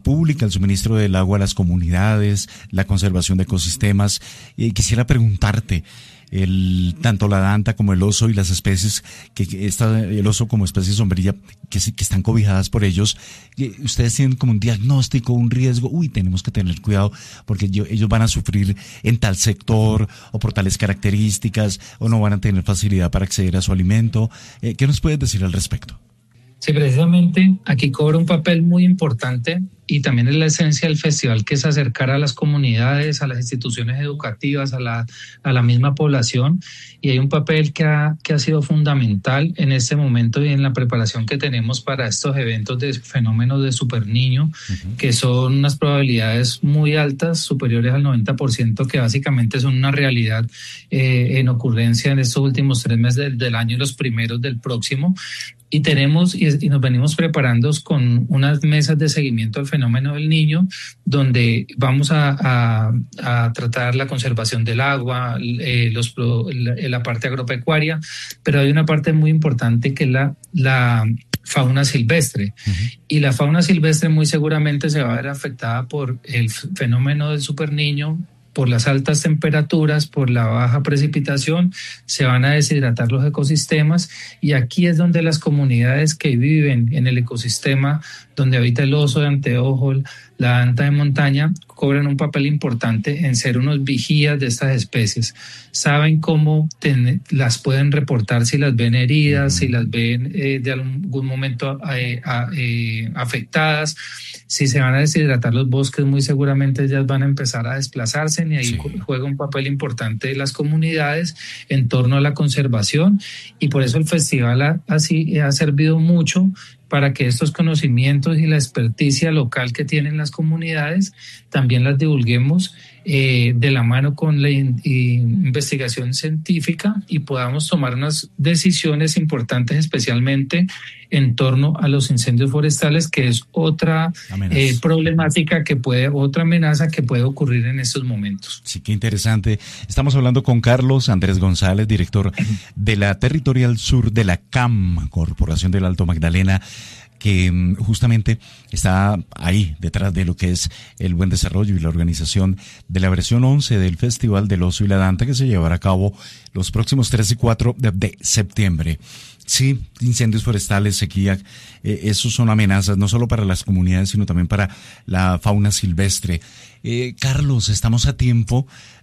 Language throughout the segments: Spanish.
pública, el suministro del agua a las comunidades, la conservación de ecosistemas. Quisiera preguntarte, tanto la danta como el oso y las especies, el oso como especie sombrilla, que están cobijadas por ellos, ustedes tienen como un diagnóstico, un riesgo, tenemos que tener cuidado porque ellos van a sufrir en tal sector o por tales características o no van a tener facilidad para acceder a su alimento. ¿Qué nos puedes decir al respecto? Sí, precisamente aquí cobra un papel muy importante y también es la esencia del festival, que es acercar a las comunidades, a las instituciones educativas, a la misma población, y hay un papel que ha sido fundamental en este momento y en la preparación que tenemos para estos eventos de fenómenos de superniño, que son unas probabilidades muy altas, superiores al 90%, que básicamente son una realidad en ocurrencia en estos últimos 3 meses del año y los primeros del próximo. Y tenemos y nos venimos preparando con unas mesas de seguimiento al fenómeno del niño, donde vamos a tratar la conservación del agua, la parte agropecuaria, pero hay una parte muy importante que es la fauna silvestre. Y la fauna silvestre muy seguramente se va a ver afectada por el fenómeno del superniño, por las altas temperaturas, por la baja precipitación, se van a deshidratar los ecosistemas, y aquí es donde las comunidades que viven en el ecosistema donde habita el oso de anteojo, la danta de montaña, cobran un papel importante en ser unos vigías de estas especies. Saben cómo las pueden reportar si las ven heridas, si las ven de algún momento afectadas. Si se van a deshidratar los bosques, muy seguramente ellas van a empezar a desplazarse, y ahí juega un papel importante las comunidades en torno a la conservación, y por eso el festival así ha servido mucho para que estos conocimientos y la experticia local que tienen las comunidades también las divulguemos de la mano con la investigación científica, y podamos tomar unas decisiones importantes, especialmente en torno a los incendios forestales, que es otra problemática otra amenaza que puede ocurrir en estos momentos. Sí, qué interesante. Estamos hablando con Carlos Andrés González, director de la Territorial Sur de la CAM, Corporación del Alto Magdalena, que justamente está ahí detrás de lo que es el buen desarrollo y la organización de la versión 11 del Festival del Oso y la Danta, que se llevará a cabo los próximos 3 y 4 de septiembre. Sí, incendios forestales, sequía, esos son amenazas no solo para las comunidades, sino también para la fauna silvestre. Carlos, estamos a tiempo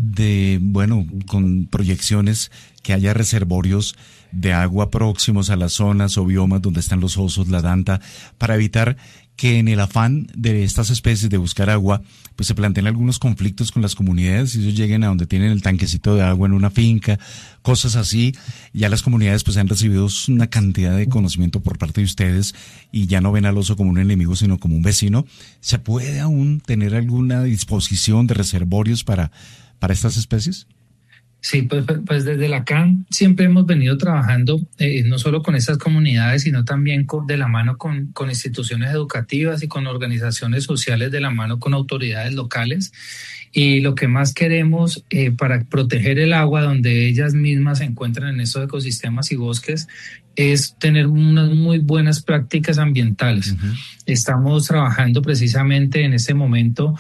de, con proyecciones, que haya reservorios de agua próximos a las zonas o biomas donde están los osos, la danta, para evitar que en el afán de estas especies de buscar agua, pues se planteen algunos conflictos con las comunidades, y ellos lleguen a donde tienen el tanquecito de agua en una finca, cosas así. Ya las comunidades pues han recibido una cantidad de conocimiento por parte de ustedes y ya no ven al oso como un enemigo, sino como un vecino. ¿Se puede aún tener alguna disposición de reservorios para estas especies? Sí, pues desde la CAN siempre hemos venido trabajando no solo con estas comunidades, sino también de la mano con instituciones educativas y con organizaciones sociales, de la mano con autoridades locales. Y lo que más queremos para proteger el agua donde ellas mismas se encuentran en estos ecosistemas y bosques es tener unas muy buenas prácticas ambientales. Estamos trabajando precisamente en este momento,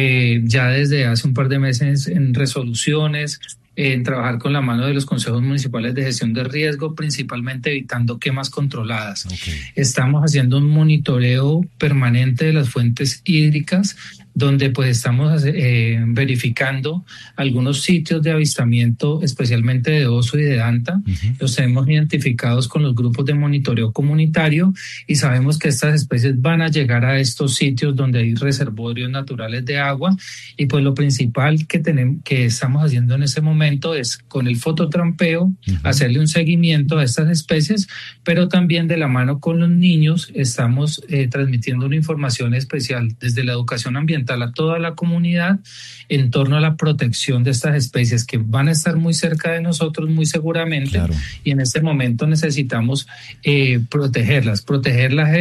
ya desde hace un par de meses, en resoluciones, en trabajar con la mano de los consejos municipales de gestión de riesgo, principalmente evitando quemas controladas. Estamos haciendo un monitoreo permanente de las fuentes hídricas, donde pues estamos verificando algunos sitios de avistamiento, especialmente de oso y de danta. Los tenemos identificados con los grupos de monitoreo comunitario, y sabemos que estas especies van a llegar a estos sitios donde hay reservorios naturales de agua. Y pues lo principal que estamos haciendo en este momento es, con el fototrampeo, hacerle un seguimiento a estas especies, pero también de la mano con los niños estamos transmitiendo una información especial desde la educación ambiental a toda la comunidad en torno a la protección de estas especies, que van a estar muy cerca de nosotros muy seguramente. Y en este momento necesitamos protegerlas. Protegerlas es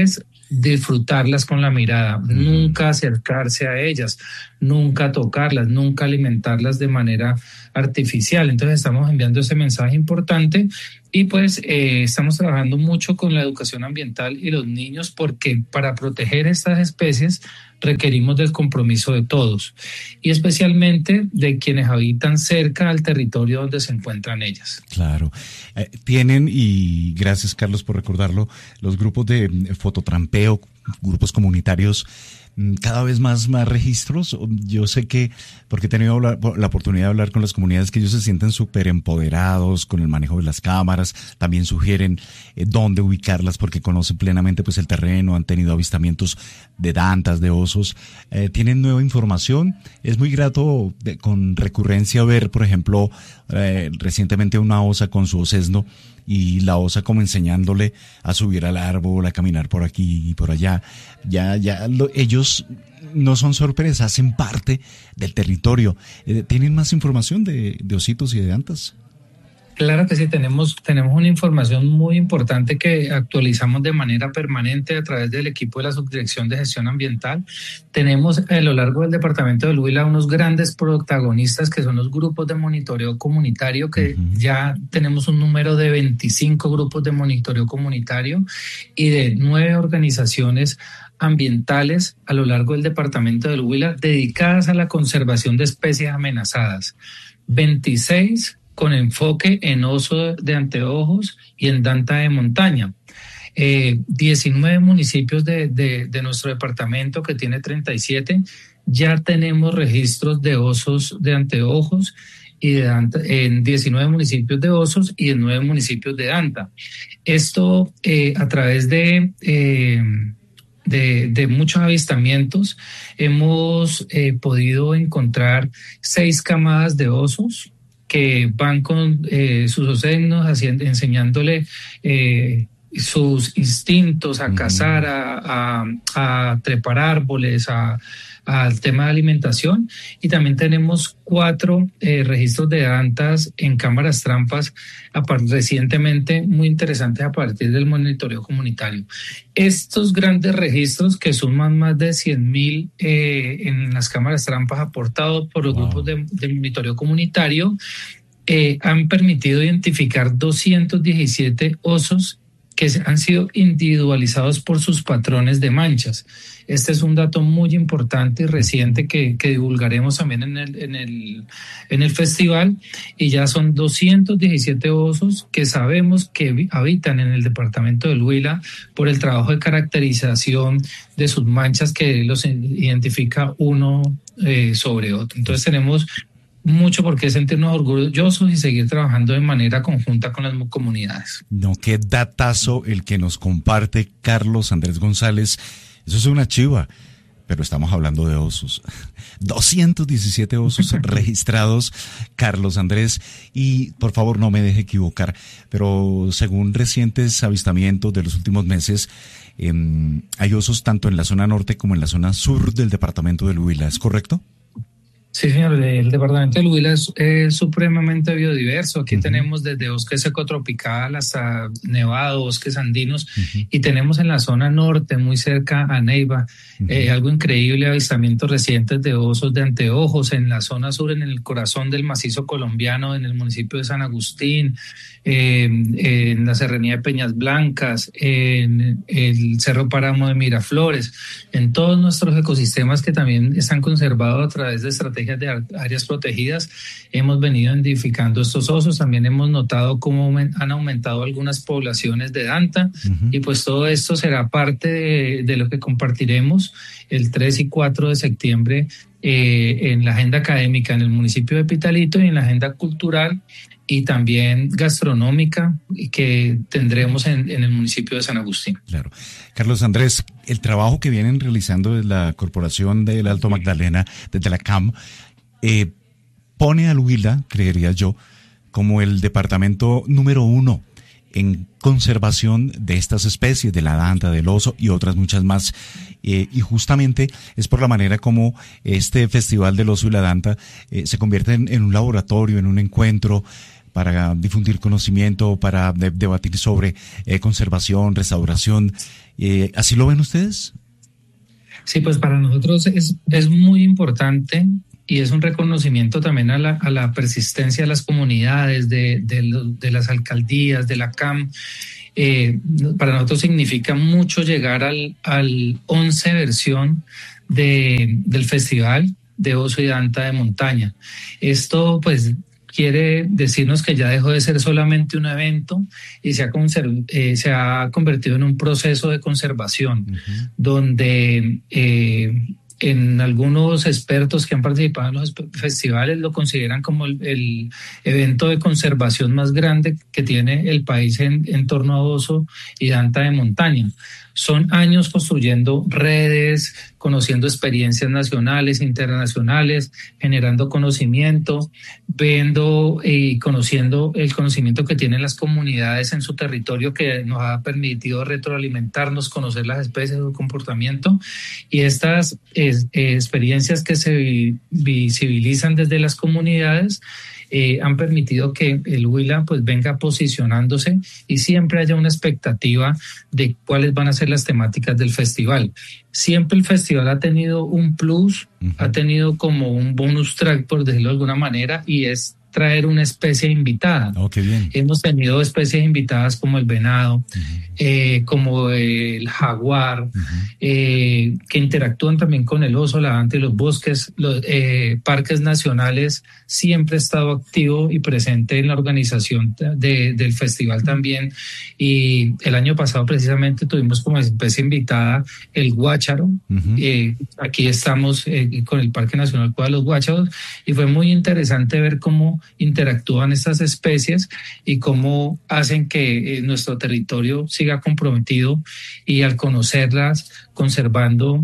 disfrutarlas con la mirada, nunca acercarse a ellas, nunca tocarlas, nunca alimentarlas de manera artificial. Entonces estamos enviando ese mensaje importante y pues estamos trabajando mucho con la educación ambiental y los niños, porque para proteger estas especies requerimos del compromiso de todos y especialmente de quienes habitan cerca al territorio donde se encuentran ellas. Claro. Tienen, y gracias Carlos por recordarlo, los grupos de fototrampeo, grupos comunitarios, cada vez más registros. Yo sé que, porque he tenido la oportunidad de hablar con las comunidades, que ellos se sienten súper empoderados con el manejo de las cámaras, también sugieren dónde ubicarlas porque conocen plenamente pues el terreno, han tenido avistamientos de dantas, de osos, tienen nueva información. Es muy grato con recurrencia ver, por ejemplo, recientemente una osa con su osesno, y la osa como enseñándole a subir al árbol, a caminar por aquí y por allá. Ellos no son sorpresas, hacen parte del territorio. ¿Tienen más información de ositos y de dantas? Claro que sí, tenemos una información muy importante que actualizamos de manera permanente a través del equipo de la Subdirección de Gestión Ambiental. Tenemos a lo largo del departamento del Huila unos grandes protagonistas que son los grupos de monitoreo comunitario, que ya tenemos un número de 25 grupos de monitoreo comunitario y de 9 organizaciones ambientales a lo largo del departamento del Huila dedicadas a la conservación de especies amenazadas. 26 con enfoque en oso de anteojos y en danta de montaña. 19 municipios de nuestro departamento, que tiene 37, ya tenemos registros de osos de anteojos y de danta, en 19 municipios de osos y en 9 municipios de danta. Esto a través de muchos avistamientos hemos podido encontrar 6 camadas de osos que van con sus osesnos enseñándole sus instintos a cazar, a trepar árboles, al tema de alimentación. Y también tenemos 4 registros de dantas en cámaras trampas recientemente muy interesantes a partir del monitoreo comunitario. Estos grandes registros, que suman más de 100,000 en las cámaras trampas aportados por los grupos de monitoreo comunitario, han permitido identificar 217 osos que han sido individualizados por sus patrones de manchas. Este es un dato muy importante y reciente que divulgaremos también en el festival, y ya son 217 osos que sabemos que habitan en el departamento del Huila por el trabajo de caracterización de sus manchas que los identifica uno sobre otro. Entonces tenemos mucho por qué sentirnos orgullosos y seguir trabajando de manera conjunta con las comunidades. No, qué datazo el que nos comparte Carlos Andrés González. Eso es una chiva, pero estamos hablando de osos. 217 osos registrados, Carlos Andrés, y por favor no me deje equivocar, pero según recientes avistamientos de los últimos meses, hay osos tanto en la zona norte como en la zona sur del departamento del Huila, ¿es correcto? Sí, señor, el departamento del Huila es supremamente biodiverso. Aquí tenemos desde bosque seco tropical hasta nevado, bosques andinos, y tenemos en la zona norte, muy cerca a Neiva, algo increíble, avistamientos recientes de osos de anteojos. En la zona sur, en el corazón del macizo colombiano, en el municipio de San Agustín, en la serranía de Peñas Blancas, en el Cerro Páramo de Miraflores, en todos nuestros ecosistemas que también están conservados a través de estrategias de áreas protegidas, hemos venido identificando estos osos. También hemos notado cómo han aumentado algunas poblaciones de danta, y pues todo esto será parte de lo que compartiremos el 3 y 4 de septiembre en la agenda académica en el municipio de Pitalito y en la agenda cultural y también gastronómica que tendremos en el municipio de San Agustín. Claro. Carlos Andrés, el trabajo que vienen realizando desde la Corporación del Alto Magdalena, desde la CAM, pone al Huila, creería yo, como el departamento número 1 en conservación de estas especies, de la danta, del oso y otras muchas más. Y justamente es por la manera como este Festival del Oso y la Danta se convierte en un laboratorio, en un encuentro para difundir conocimiento, para debatir sobre conservación, restauración. ¿Así lo ven ustedes? Sí, pues para nosotros es muy importante y es un reconocimiento también a la persistencia de las comunidades, de las alcaldías, de la CAM. Para nosotros significa mucho llegar al 11 versión del Festival de Oso y Danta de Montaña. Esto pues quiere decirnos que ya dejó de ser solamente un evento y se ha convertido en un proceso de conservación, donde en algunos expertos que han participado en los festivales lo consideran como el evento de conservación más grande que tiene el país en torno a oso y danta de montaña. Son años construyendo redes, conociendo experiencias nacionales, internacionales, generando conocimiento, viendo y conociendo el conocimiento que tienen las comunidades en su territorio, que nos ha permitido retroalimentarnos, conocer las especies, su comportamiento, y estas experiencias que se visibilizan desde las comunidades han permitido que el Huila pues venga posicionándose y siempre haya una expectativa de cuáles van a ser las temáticas del festival. Siempre el festival ha tenido un plus, ha tenido como un bonus track, por decirlo de alguna manera, y es traer una especie invitada. Oh, qué bien. Hemos tenido especies invitadas como el venado, como el jaguar, que interactúan también con el oso, la danta y los bosques. Los parques nacionales siempre ha estado activo y presente en la organización del festival también. Y el año pasado precisamente tuvimos como especie invitada el guácharo. Aquí estamos con el Parque Nacional Cueva de los Guácharos y fue muy interesante ver cómo interactúan estas especies y cómo hacen que nuestro territorio siga comprometido y al conocerlas, conservando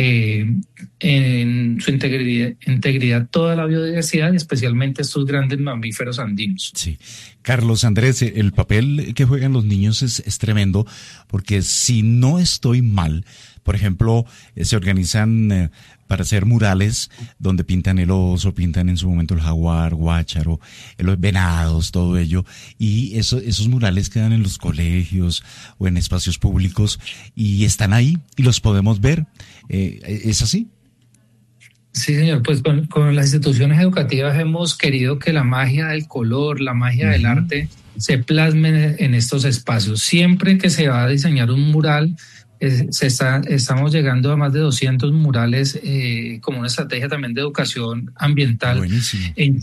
en su integridad toda la biodiversidad y especialmente estos grandes mamíferos andinos. Sí. Carlos Andrés, el papel que juegan los niños es tremendo, porque si no estoy mal, por ejemplo, se organizan para hacer murales donde pintan el oso, pintan en su momento el jaguar, guácharo, los venados, todo ello, y esos murales quedan en los colegios o en espacios públicos y están ahí y los podemos ver. ¿Es así? Sí, señor, pues con las instituciones educativas hemos querido que la magia del color, la magia del arte se plasme en estos espacios. Siempre que se va a diseñar un mural, estamos llegando a más de 200 murales como una estrategia también de educación ambiental. Buenísimo.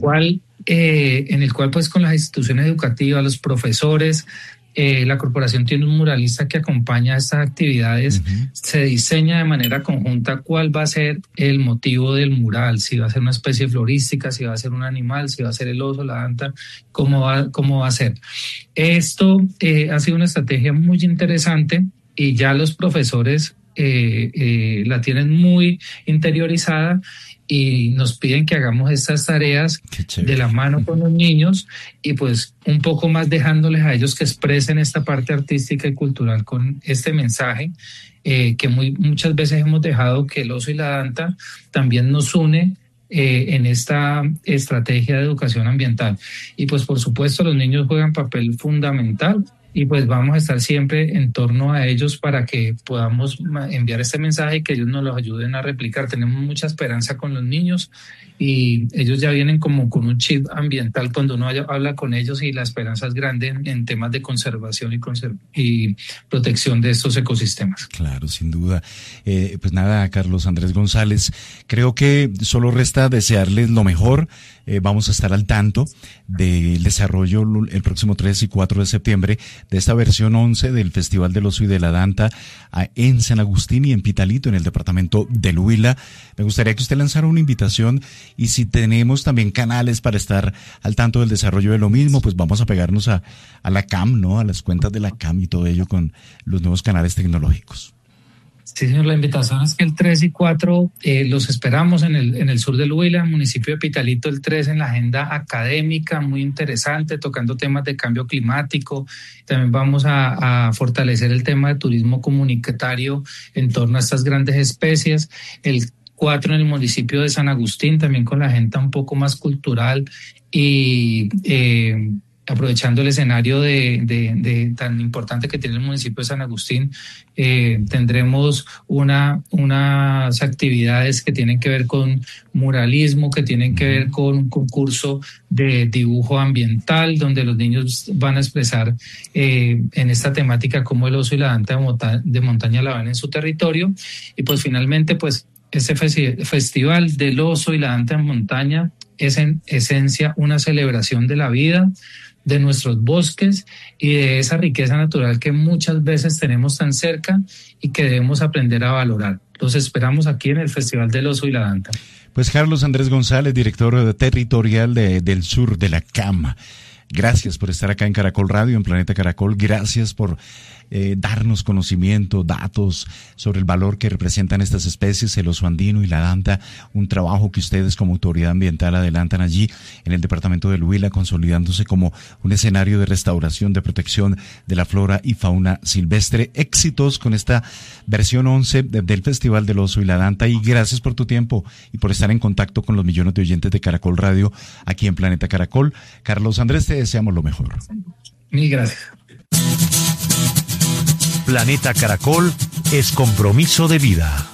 En el cual pues con las instituciones educativas, los profesores, la corporación tiene un muralista que acompaña estas actividades. Se diseña de manera conjunta cuál va a ser el motivo del mural, si va a ser una especie florística, si va a ser un animal, si va a ser el oso, la danta, cómo va a ser. Esto ha sido una estrategia muy interesante y ya los profesores la tienen muy interiorizada y nos piden que hagamos estas tareas de la mano con los niños y pues un poco más dejándoles a ellos que expresen esta parte artística y cultural con este mensaje que muchas veces hemos dejado que el oso y la danta también nos une en esta estrategia de educación ambiental. Y pues por supuesto los niños juegan papel fundamental y pues vamos a estar siempre en torno a ellos para que podamos enviar este mensaje y que ellos nos lo ayuden a replicar. Tenemos mucha esperanza con los niños y ellos ya vienen como con un chip ambiental cuando uno habla con ellos y la esperanza es grande en temas de conservación y protección de estos ecosistemas. Claro, sin duda. Pues nada, Carlos Andrés González, creo que solo resta desearles lo mejor. Vamos a estar al tanto del desarrollo el próximo 3 y 4 de septiembre de esta versión 11 del Festival del Oso y de la Danta en San Agustín y en Pitalito, en el departamento del Huila. Me gustaría que usted lanzara una invitación y si tenemos también canales para estar al tanto del desarrollo de lo mismo, pues vamos a pegarnos a la CAM, ¿no? A las cuentas de la CAM y todo ello con los nuevos canales tecnológicos. Sí, señor, la invitación es que el 3 y 4 los esperamos en el sur del Huila, municipio de Pitalito, el 3 en la agenda académica, muy interesante, tocando temas de cambio climático. También vamos a fortalecer el tema de turismo comunitario en torno a estas grandes especies. El 4 en el municipio de San Agustín, también con la agenda un poco más cultural y aprovechando el escenario de tan importante que tiene el municipio de San Agustín, tendremos unas actividades que tienen que ver con muralismo, que tienen que ver con un concurso de dibujo ambiental, donde los niños van a expresar en esta temática cómo el oso y la danta de montaña la ven en su territorio. Y pues finalmente, pues este festival del oso y la danta de montaña es en esencia una celebración de la vida, de nuestros bosques y de esa riqueza natural que muchas veces tenemos tan cerca y que debemos aprender a valorar. Los esperamos aquí en el Festival del Oso y la Danta. Pues Carlos Andrés González, director territorial del sur de la CAM. Gracias por estar acá en Caracol Radio, en Planeta Caracol. Gracias por darnos conocimiento, datos sobre el valor que representan estas especies, el oso andino y la danta. Un trabajo que ustedes como autoridad ambiental adelantan allí en el departamento del Huila, consolidándose como un escenario de restauración, de protección de la flora y fauna silvestre. Éxitos con esta versión 11 del Festival del Oso y la Danta. Y gracias por tu tiempo y por estar en contacto con los millones de oyentes de Caracol Radio aquí en Planeta Caracol. Carlos Andrés, te deseamos lo mejor. Mil gracias. Planeta Caracol es compromiso de vida.